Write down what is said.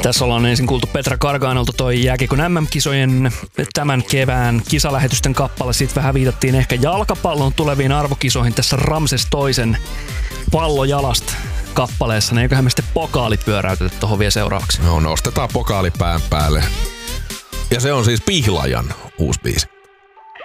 Tässä ollaan ensin kuultu Petra Karganolta toi jääkiekon MM-kisojen tämän kevään kisalähetysten kappale. Sitten vähän viitattiin ehkä jalkapallon tuleviin arvokisoihin tässä Ramses toisen pallojalasta kappaleessa. Eiköhän me sitten pokaali pyöräytetä tuohon vielä seuraavaksi. No, nostetaan pokaali pään päälle. Ja se on siis Pihlajan uusi biisi.